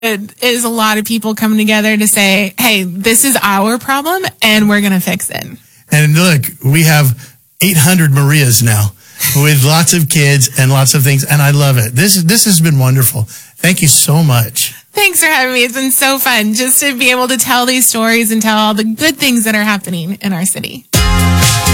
It is a lot of people coming together to say, hey, this is our problem and we're going to fix it. And look, we have 800 Marias now with lots of kids and lots of things. And I love it. This has been wonderful. Thank you so much. Thanks for having me. It's been so fun just to be able to tell these stories and tell all the good things that are happening in our city.